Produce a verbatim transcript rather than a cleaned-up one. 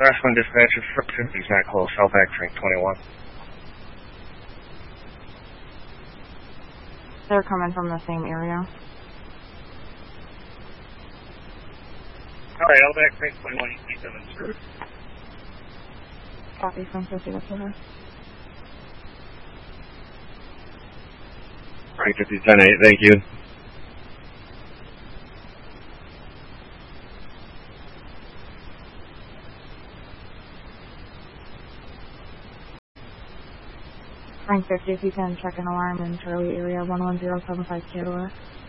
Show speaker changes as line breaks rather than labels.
Last one dispatcher, fifty Mac Hole, South X-Ring twenty-one.
They're coming from the same area.
Alright, L X-Ring twenty-one, you keep them in service.
Copy from fifty, what's her?
Right, fifty ten eight, thank you.
Frank fifty, if you can check an alarm in Charlie area one one zero seven five Kilo.